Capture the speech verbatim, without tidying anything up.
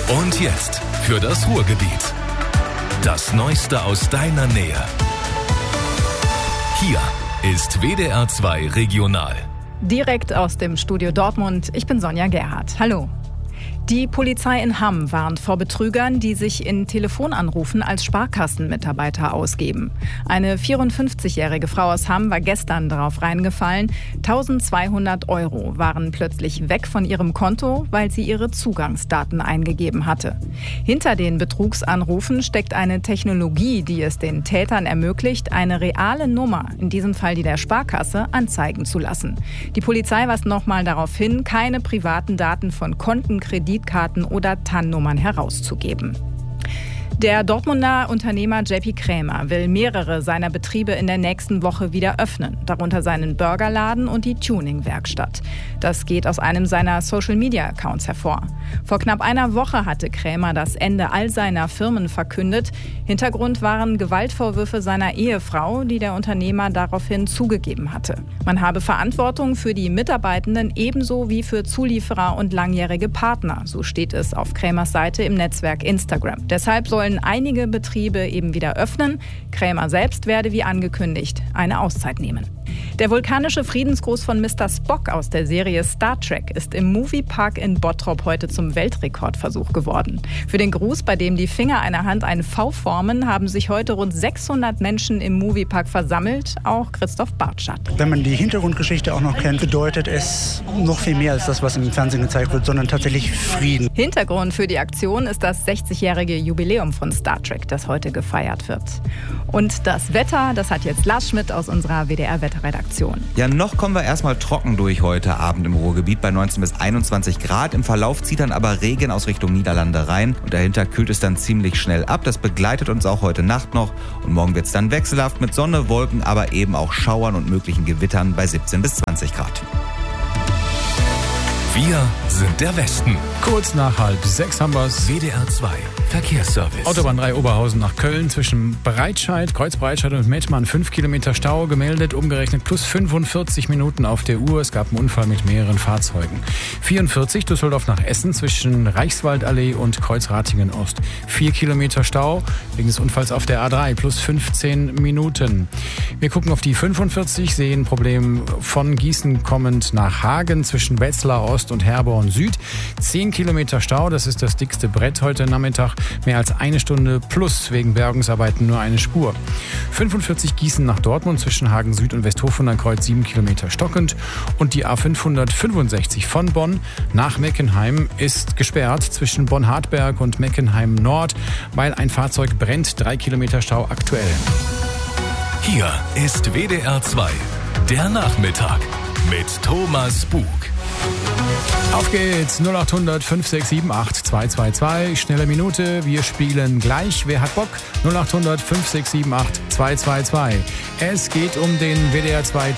Und jetzt für das Ruhrgebiet. Das Neueste aus deiner Nähe. Hier ist W D R zwei Regional. Direkt aus dem Studio Dortmund. Ich bin Sonja Gerhardt. Hallo. Die Polizei in Hamm warnt vor Betrügern, die sich in Telefonanrufen als Sparkassenmitarbeiter ausgeben. Eine vierundfünfzigjährige Frau aus Hamm war gestern darauf reingefallen. eintausendzweihundert Euro waren plötzlich weg von ihrem Konto, weil sie ihre Zugangsdaten eingegeben hatte. Hinter den Betrugsanrufen steckt eine Technologie, die es den Tätern ermöglicht, eine reale Nummer, in diesem Fall die der Sparkasse, anzeigen zu lassen. Die Polizei weist nochmal darauf hin, keine privaten Daten von Konten, Kreditkarten oder T A N-Nummern herauszugeben. Der Dortmunder Unternehmer J P Krämer will mehrere seiner Betriebe in der nächsten Woche wieder öffnen, darunter seinen Burgerladen und die Tuning-Werkstatt. Das geht aus einem seiner Social-Media-Accounts hervor. Vor knapp einer Woche hatte Krämer das Ende all seiner Firmen verkündet. Hintergrund waren Gewaltvorwürfe seiner Ehefrau, die der Unternehmer daraufhin zugegeben hatte. Man habe Verantwortung für die Mitarbeitenden ebenso wie für Zulieferer und langjährige Partner, so steht es auf Krämers Seite im Netzwerk Instagram. Deshalb sollen einige Betriebe eben wieder öffnen. Krämer selbst werde wie angekündigt eine Auszeit nehmen. Der vulkanische Friedensgruß von Mister Spock aus der Serie Star Trek ist im Moviepark in Bottrop heute zum Weltrekordversuch geworden. Für den Gruß, bei dem die Finger einer Hand einen V formen, haben sich heute rund sechshundert Menschen im Moviepark versammelt, auch Christoph Bartschat. Wenn man die Hintergrundgeschichte auch noch kennt, bedeutet es noch viel mehr als das, was im Fernsehen gezeigt wird, sondern tatsächlich Frieden. Hintergrund für die Aktion ist das sechzigjährige Jubiläum von Star Trek, das heute gefeiert wird. Und das Wetter, das hat jetzt Lars Schmidt aus unserer W D R-Wetterredaktion. Ja, noch kommen wir erstmal trocken durch heute Abend im Ruhrgebiet bei neunzehn bis einundzwanzig Grad. Im Verlauf zieht dann aber Regen aus Richtung Niederlande rein und dahinter kühlt es dann ziemlich schnell ab. Das begleitet uns auch heute Nacht noch und morgen wird es dann wechselhaft mit Sonne, Wolken, aber eben auch Schauern und möglichen Gewittern bei siebzehn bis zwanzig Grad. Wir sind der Westen. Kurz nach halb sechs haben wir's. W D R zwei Verkehrsservice. Autobahn drei Oberhausen nach Köln zwischen Breitscheid, Kreuz Breitscheid und Mettmann. fünf Kilometer Stau gemeldet, umgerechnet plus fünfundvierzig Minuten auf der Uhr. Es gab einen Unfall mit mehreren Fahrzeugen. vierundvierzig Düsseldorf nach Essen zwischen Reichswaldallee und Kreuz Ratingen Ost. vier Kilometer Stau wegen des Unfalls auf der A drei, plus fünfzehn Minuten. Wir gucken auf die fünfundvierzig, sehen ein Problem von Gießen kommend nach Hagen zwischen Wetzlar Ost und Herborn Süd. zehn Kilometer Stau, das ist das dickste Brett heute Nachmittag. Mehr als eine Stunde plus wegen Bergungsarbeiten nur eine Spur. fünfundvierzig Gießen nach Dortmund zwischen Hagen Süd und Westhofen an Kreuz sieben Kilometer stockend. Und die A fünfhundertfünfundsechzig von Bonn nach Meckenheim ist gesperrt zwischen Bonn-Hartberg und Meckenheim Nord, weil ein Fahrzeug brennt. drei Kilometer Stau aktuell. Hier ist W D R zwei, der Nachmittag mit Thomas Bug. Auf geht's, null achthundert fünf sechs sieben acht zwei zwei zwei, schnelle Minute, wir spielen gleich. Wer hat Bock? null achthundert fünf sechs sieben acht zwei zwei zwei. Es geht um den W D R zwei